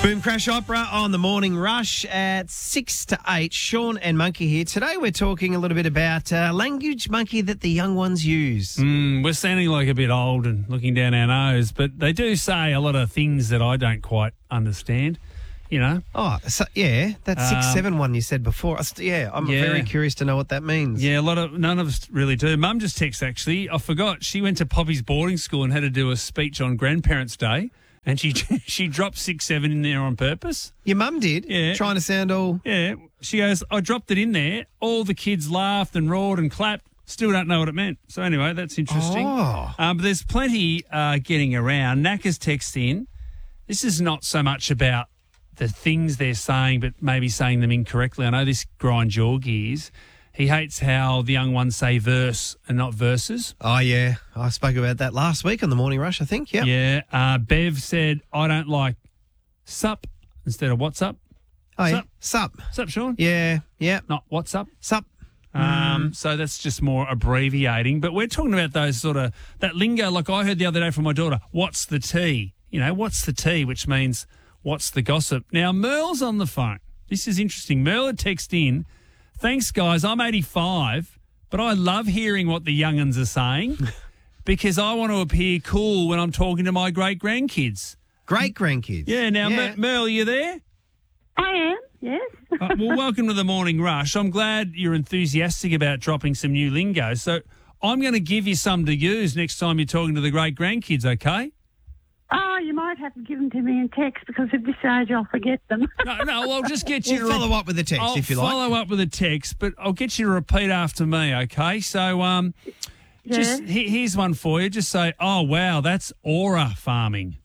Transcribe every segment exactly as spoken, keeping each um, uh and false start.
Boom Crash Opera on the Morning Rush at six to eight. Sean and Monkey here. Today we're talking a little bit about uh, language, Monkey, that the young ones use. Mm, we're sounding like a bit old and looking down our nose, but they do say a lot of things that I don't quite understand, you know. Oh, so, yeah, that six Um, seven one you said before. I st- Yeah, I'm yeah. very curious to know what that means. Yeah, a lot of none of us really do. Mum just texted actually. I forgot she went to Poppy's boarding school and had to do a speech on Grandparents' Day, and she she dropped six seven in there on purpose. Your mum did? Yeah. Trying to sound all... Yeah, she goes, I dropped it in there. All the kids laughed and roared and clapped. Still don't know what it meant. So anyway, that's interesting. Oh. Um, but there's plenty uh, getting around. Knackers text in. This is not so much about the things they're saying, but maybe saying them incorrectly. I know this grinds your gears. He hates how the young ones say verse and not verses. Oh, yeah. I spoke about that last week on the Morning Rush, I think. Yep. Yeah. Uh, Bev said, I don't like sup instead of what's up. Oh, yeah. Sup. Sup. Sup, Sean? Yeah, yeah. Not what's up. Sup. Um, so that's just more abbreviating. But we're talking about those sort of, that lingo, like I heard the other day from my daughter, what's the tea? You know, what's the tea, which means what's the gossip? Now, Merle's on the phone. This is interesting. Merle had texted in, thanks, guys, I'm eighty-five, but I love hearing what the young'uns are saying because I want to appear cool when I'm talking to my great-grandkids. Great-grandkids. Yeah, now, Yeah. Mer- Merle, you there? I am, yes. Uh, well, welcome to the Morning Rush. I'm glad you're enthusiastic about dropping some new lingo. So I'm going to give you some to use next time you're talking to the great-grandkids, okay? Oh, you might have to give them to me in text because at this age I'll forget them. No, no, well, I'll just get you We'll to follow up with a text I'll if you like. follow up with a text, but I'll get you to repeat after me, okay? So um, just Yeah. he- here's one for you. Just say, oh, wow, that's aura farming.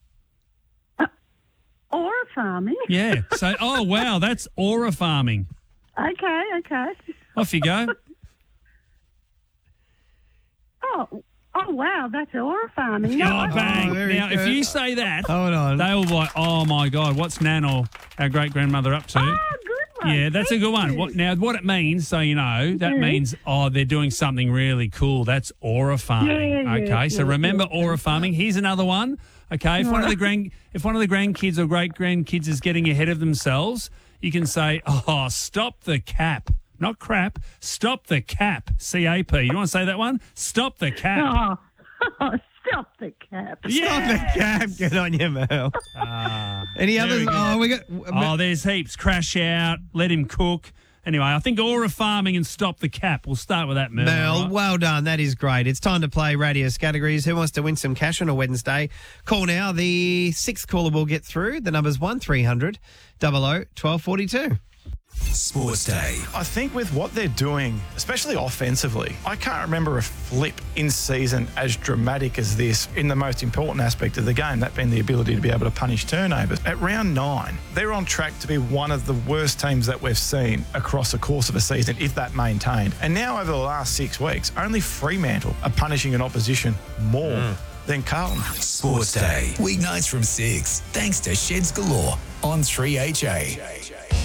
Or farming. Yeah, say, oh, wow, that's aura farming. Okay, okay. Off you go. Oh, oh wow, that's aura farming. Oh, No, bang. Oh, very Now, if good. you say that, Hold on. they'll be like, oh, my God, what's Nan or our great-grandmother up to? Oh, good one. Yeah, that's a Thank good one. you. What, now, what it means, so you know, that Yeah. means, oh, they're doing something really cool. That's aura farming. Yeah, yeah, okay, so yeah, remember yeah. aura farming. Here's another one. Okay, if one of the grand, if one of the grandkids or great grandkids is getting ahead of themselves, you can say, oh, stop the cap. Not crap. Stop the cap. C A P. You want to say that one? Stop the cap. Oh, stop the cap. Stop the cap. Good on you, Mel. Ah, Any there others? we go. Oh, we got... Oh, there's heaps. Crash out. Let him cook. Anyway, I think aura farming and stop the cap. We'll start with that, Mel. Mel, all right? well done. That is great. It's time to play Radio's categories. Who wants to win some cash on a Wednesday? Call now. The sixth caller will get through. The number's one three hundred double oh twelve forty-two. Sports Day. I think with what they're doing, especially offensively, I can't remember a flip in season as dramatic as this in the most important aspect of the game, that being the ability to be able to punish turnovers. At round nine, they're on track to be one of the worst teams that we've seen across the course of a season, if that maintained. And now over the last six weeks, only Fremantle are punishing an opposition more than Carlton. Sports Day. Weeknights from six. Thanks to Sheds Galore on three H A.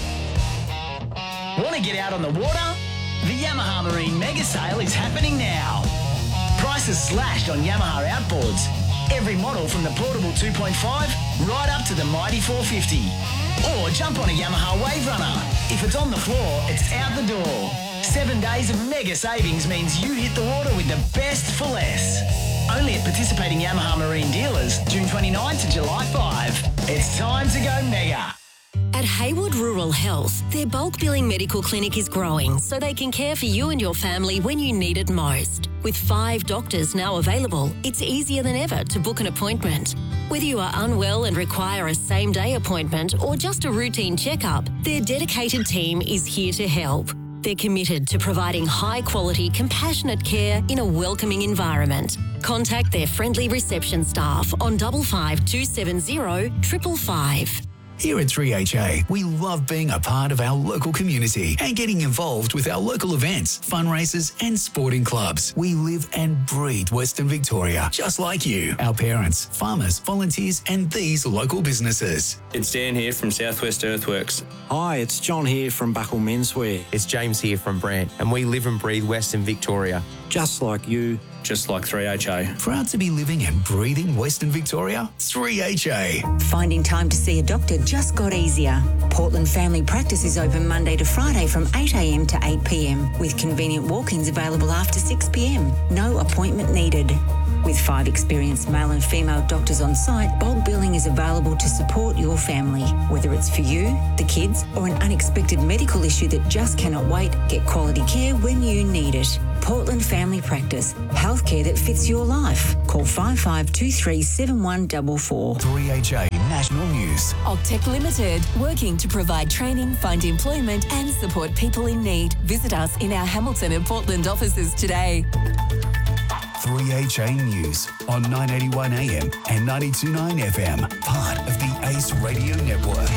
Want to get out on the water? The Yamaha Marine Mega Sale is happening now. Prices slashed on Yamaha outboards. Every model from the portable two point five right up to the mighty four fifty. Or jump on a Yamaha Wave Runner. If it's on the floor, it's out the door. Seven days of mega savings means you hit the water with the best for less. Only at participating Yamaha Marine dealers, June twenty-ninth to July fifth. It's time to go mega. At Haywood Rural Health, their bulk billing medical clinic is growing so they can care for you and your family when you need it most. With five doctors now available, it's easier than ever to book an appointment. Whether you are unwell and require a same-day appointment or just a routine checkup, their dedicated team is here to help. They're committed to providing high-quality, compassionate care in a welcoming environment. Contact their friendly reception staff on double five two seven zero triple five. Here at three H A, we love being a part of our local community and getting involved with our local events, fundraisers and sporting clubs. We live and breathe Western Victoria, just like you, our parents, farmers, volunteers and these local businesses. It's Dan here from Southwest Earthworks. Hi, it's John here from Buckle Menswear. It's James here from Brant, and we live and breathe Western Victoria. Just like you, just like three H A. Proud to be living and breathing Western Victoria? three H A. Finding time to see a doctor just got easier. Portland Family Practice is open Monday to Friday from eight a m to eight p m with convenient walk-ins available after six p m. No appointment needed. With five experienced male and female doctors on site, bulk billing is available to support your family. Whether it's for you, the kids, or an unexpected medical issue that just cannot wait, get quality care when you need it. Portland Family Practice. Healthcare that fits your life. Call five five two three seven one four four. three H A National News. Octec Limited, working to provide training, find employment and support people in need. Visit us in our Hamilton and Portland offices today. three H A News on nine eighty-one A M and ninety-two point nine F M, part of the Ace Radio Network.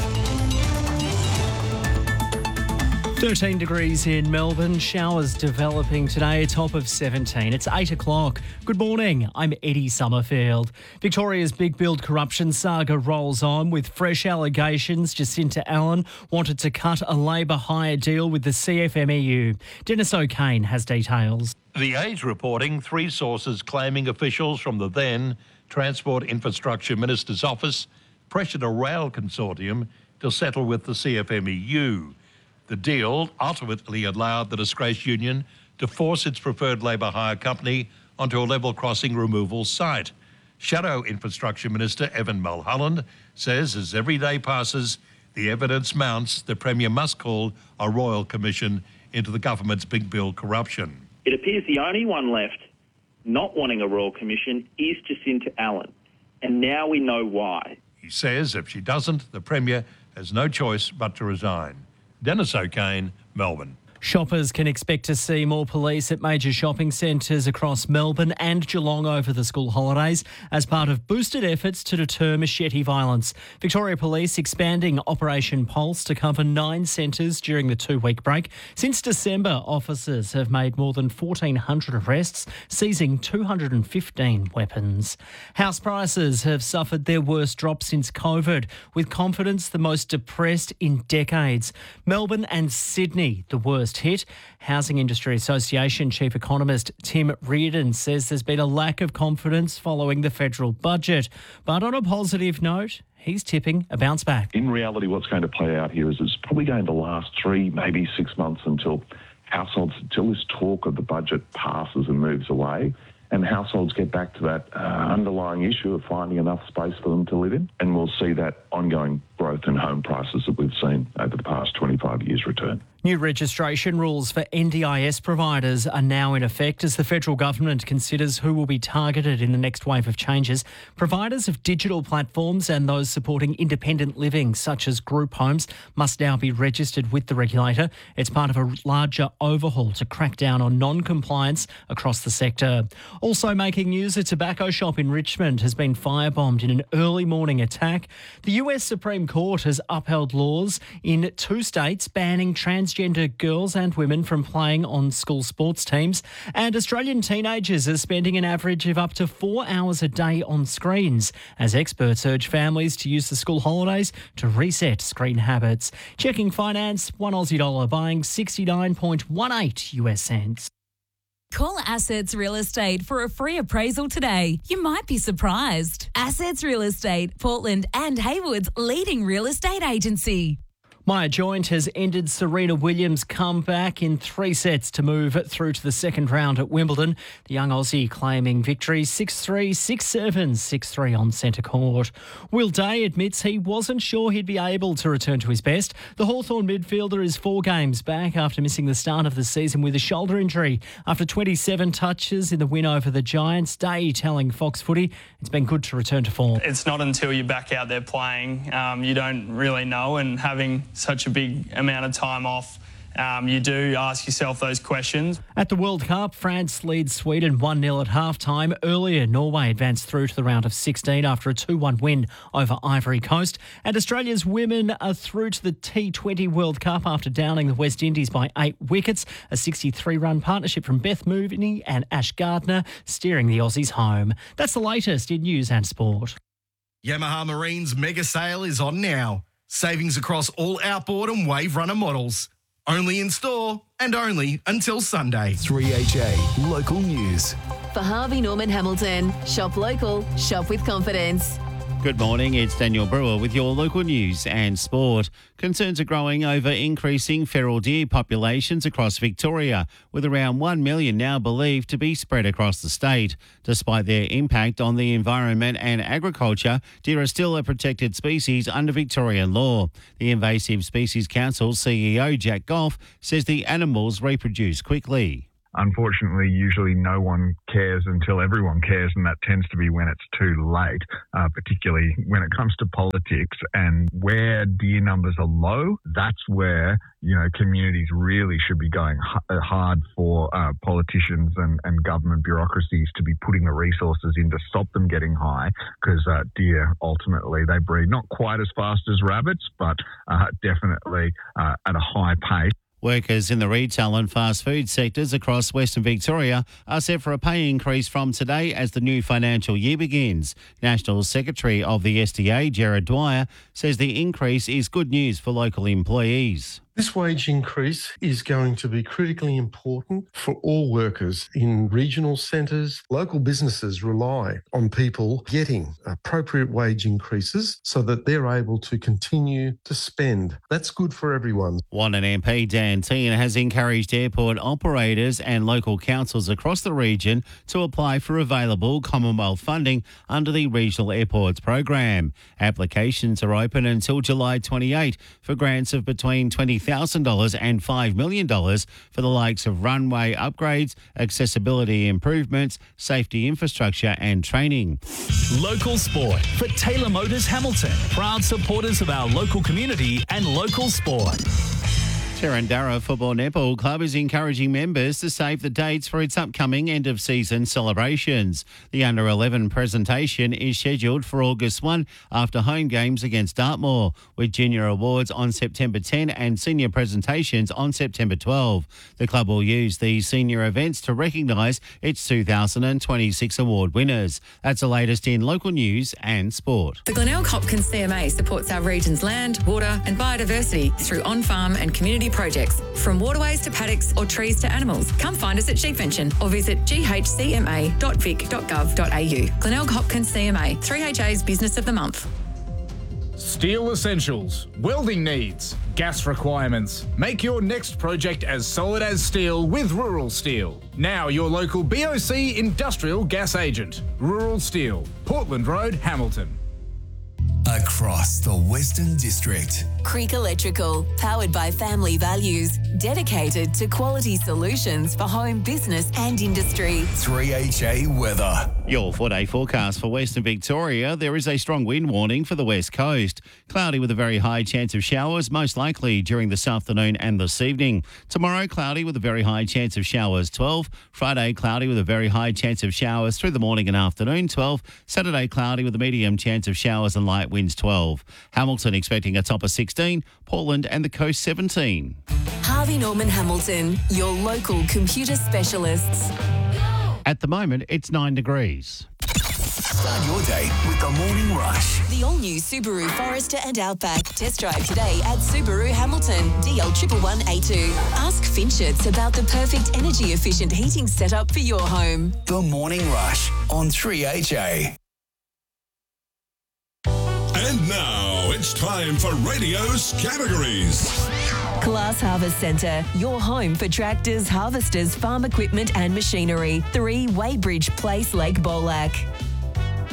thirteen degrees in Melbourne, showers developing today, a top of seventeen. It's eight o'clock. Good morning, I'm Eddie Summerfield. Victoria's big build corruption saga rolls on with fresh allegations. Jacinta Allen wanted to cut a Labor hire deal with the C F M E U. Dennis O'Kane has details. The Age reporting three sources claiming officials from the then Transport Infrastructure Minister's office pressured a rail consortium to settle with the C F M E U. The deal ultimately allowed the disgraced union to force its preferred Labor hire company onto a level crossing removal site. Shadow Infrastructure Minister Evan Mulholland says as every day passes, the evidence mounts the Premier must call a royal commission into the government's big bill corruption. It appears the only one left not wanting a royal commission is Jacinta Allen, and now we know why. He says if she doesn't, the Premier has no choice but to resign. Dennis O'Kane, Melbourne. Shoppers can expect to see more police at major shopping centres across Melbourne and Geelong over the school holidays as part of boosted efforts to deter machete violence. Victoria Police expanding Operation Pulse to cover nine centres during the two-week break. Since December, officers have made more than fourteen hundred arrests, seizing two hundred fifteen weapons. House prices have suffered their worst drop since COVID, with confidence the most depressed in decades. Melbourne and Sydney, the worst hit. Housing Industry Association Chief Economist Tim Reardon says there's been a lack of confidence following the federal budget. But on a positive note, he's tipping a bounce back. In reality, what's going to play out here is it's probably going to last three, maybe six months until households, until this talk of the budget passes and moves away, and households get back to that uh, underlying issue of finding enough space for them to live in. And we'll see that ongoing growth in home prices that we've seen over the past twenty-five years return. New registration rules for N D I S providers are now in effect as the federal government considers who will be targeted in the next wave of changes. Providers of digital platforms and those supporting independent living, such as group homes, must now be registered with the regulator. It's part of a larger overhaul to crack down on non-compliance across the sector. Also making news, a tobacco shop in Richmond has been firebombed in an early morning attack. The U S Supreme Court has upheld laws in two states banning trans Transgender girls and women from playing on school sports teams, and Australian teenagers are spending an average of up to four hours a day on screens as experts urge families to use the school holidays to reset screen habits. Checking finance, one Aussie dollar buying sixty-nine point one eight U S cents. Call Assets Real Estate for a free appraisal today. You might be surprised. Assets Real Estate, Portland and Haywood's leading real estate agency. Maya Joint has ended Serena Williams' comeback in three sets to move through to the second round at Wimbledon. The young Aussie claiming victory six three, six seven, six three on centre court. Will Day admits he wasn't sure he'd be able to return to his best. The Hawthorn midfielder is four games back after missing the start of the season with a shoulder injury. After twenty-seven touches in the win over the Giants, Day telling Fox Footy it's been good to return to form. It's not until you're back out there playing um, you don't really know, and having such a big amount of time off, um, you do ask yourself those questions. At the World Cup, France leads Sweden one nil at half-time. Earlier, Norway advanced through to the round of sixteen after a two one win over Ivory Coast. And Australia's women are through to the T twenty World Cup after downing the West Indies by eight wickets. A sixty-three run partnership from Beth Mooney and Ash Gardner steering the Aussies home. That's the latest in news and sport. Yamaha Marine's mega sale is on now. Savings across all outboard and wave runner models. Only in store and only until Sunday. three H A Local News. For Harvey Norman Hamilton, shop local, shop with confidence. Good morning, it's Daniel Brewer with your local news and sport. Concerns are growing over increasing feral deer populations across Victoria, with around one million now believed to be spread across the state. Despite their impact on the environment and agriculture, deer are still a protected species under Victorian law. The Invasive Species Council C E O Jack Goff says the animals reproduce quickly. Unfortunately, usually no one cares until everyone cares, and that tends to be when it's too late, uh, particularly when it comes to politics. And where deer numbers are low, that's where, you know, communities really should be going h- hard for uh, politicians and, and government bureaucracies to be putting the resources in to stop them getting high, because uh, deer, ultimately, they breed not quite as fast as rabbits, but uh, definitely uh, at a high pace. Workers in the retail and fast food sectors across Western Victoria are set for a pay increase from today as the new financial year begins. National Secretary of the S D A, Gerard Dwyer, says the increase is good news for local employees. This wage increase is going to be critically important for all workers in regional centres. Local businesses rely on people getting appropriate wage increases so that they're able to continue to spend. That's good for everyone. Wannon M P Dan Tehan has encouraged airport operators and local councils across the region to apply for available Commonwealth funding under the Regional Airports program. Applications are open until July twenty-eighth for grants of between twenty thousand dollars and five million dollars for the likes of runway upgrades, accessibility improvements, safety infrastructure and training. Local sport for Taylor Motors Hamilton, proud supporters of our local community and local sport. Tarandara Football Netball Club is encouraging members to save the dates for its upcoming end-of-season celebrations. The under eleven presentation is scheduled for August first after home games against Dartmoor, with junior awards on September tenth and senior presentations on September twelfth. The club will use these senior events to recognise its two thousand twenty-six award winners. That's the latest in local news and sport. The Glenelg Hopkins C M A supports our region's land, water and biodiversity through on-farm and community projects, from waterways to paddocks or trees to animals. Come find us at Sheepfension or visit g h c m a dot vic dot gov dot a u. Glenelg Hopkins C M A, three H A's Business of the Month. Steel essentials, welding needs, gas requirements. Make your next project as solid as steel with Rural Steel. Now your local B O C industrial gas agent. Rural Steel, Portland Road, Hamilton. Across the Western District. Creek Electrical, powered by family values, dedicated to quality solutions for home, business and industry. three H A weather. Your four-day forecast for Western Victoria. There is a strong wind warning for the west coast. Cloudy with a very high chance of showers, most likely during this afternoon and this evening. Tomorrow, cloudy with a very high chance of showers, twelve. Friday, cloudy with a very high chance of showers through the morning and afternoon, twelve. Saturday, cloudy with a medium chance of showers and light winds, twelve. Hamilton expecting a top of sixteen. Portland and the coast, seventeen. Harvey Norman Hamilton, your local computer specialists. At the moment, it's nine degrees. Start your day with the Morning Rush. The all-new Subaru Forester and Outback. Test drive today at Subaru Hamilton, D L one one one A two. Ask Finchets about the perfect energy-efficient heating setup for your home. The Morning Rush on three H A. And now it's time for Radio's Categories. Glass Harvest Centre, your home for tractors, harvesters, farm equipment and machinery. three Weybridge Place, Lake Bolac.